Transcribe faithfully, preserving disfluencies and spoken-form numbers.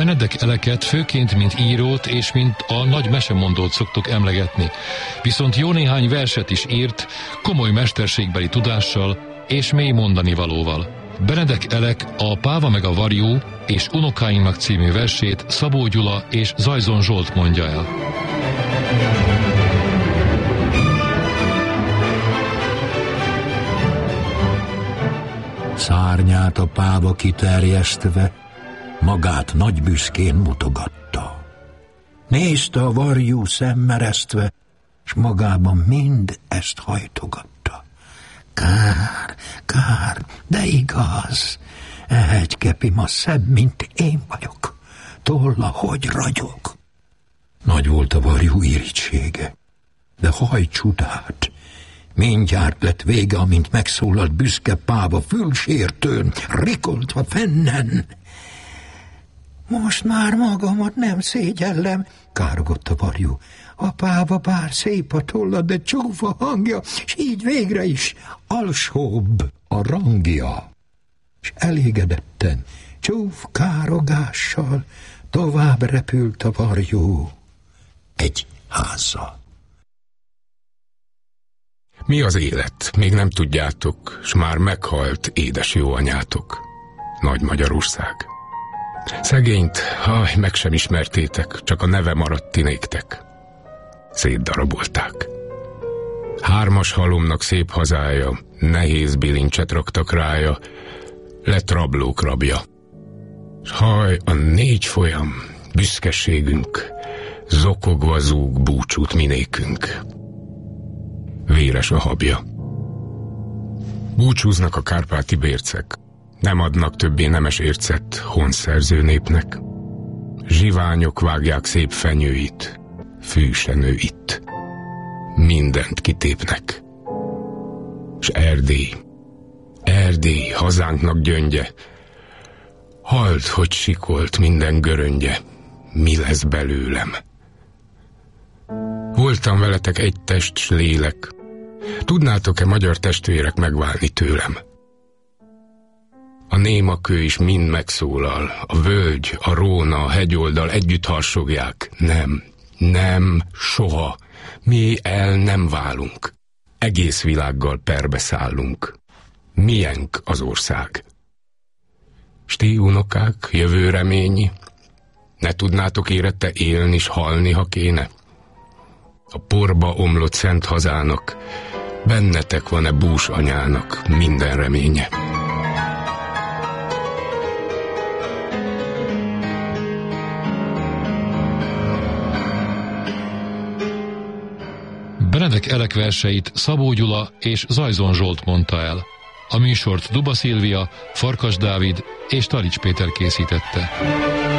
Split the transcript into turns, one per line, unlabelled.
Benedek Eleket főként mint írót és mint a nagy mesemondót szoktuk emlegetni, viszont jó néhány verset is írt, komoly mesterségbeli tudással és mély mondanivalóval. Benedek Elek a Páva meg a varjú és Unokáinknak című versét Szabó Gyula és Zajzon Zsolt mondja el.
Szárnyát a páva kiterjesztve, magát nagy büszkén mutogatta. Nézte a varjú szemmeresztve, s magában mind ezt hajtogatta. Kár, kár, de igaz, e hegykepi ma szebb, mint én vagyok, tolla hogy ragyog. Nagy volt a varjú irítsége, de haj csodát, mindjárt lett vége, amint megszólalt büszke páva fülsértőn, rikoltva fennen. Most már magamat nem szégyellem, károgott a varjú. A páva bár szép a tolla, de csúfa hangja, s így végre is alsóbb a rangja. S elégedetten, csúf károgással tovább repült a varjú egy házzal.
Mi az élet? Még nem tudjátok, s már meghalt édes jó anyátok. Nagy Magyarország. Szegényt, haj, meg sem ismertétek, csak a neve maradt ti néktek. Szétdarabolták. Hármas halomnak szép hazája, nehéz bilincset raktak rája, lett rablók rabja. S haj, a négy folyam, büszkeségünk, zokogva zúg búcsút minékünk. Véres a habja. Búcsúznak a kárpáti bércek, nem adnak többé nemes ércet honszerző népnek. Zsiványok vágják szép fenyőit, fűsenő itt. Mindent kitépnek. S Erdély, Erdély, hazánknak gyöngye, hallt, hogy sikolt minden göröngye, mi lesz belőlem. Voltam veletek egy test s lélek, tudnátok-e magyar testvérek megválni tőlem? A néma kő is mind megszólal, a völgy, a Róna, a hegyoldal együtt harsogják. Nem, nem, soha, mi el nem válunk. Egész világgal perbe szállunk. Mienk az ország. S ti unokák, jövő remény, ne tudnátok érette élni s halni, ha kéne? A porba omlott szent hazának, bennetek van-e bús anyának minden reménye?
Benedek Elek verseit Szabó Gyula és Zajzon Zsolt mondta el. A műsort Duba Szilvia, Farkas Dávid és Talics Péter készítette.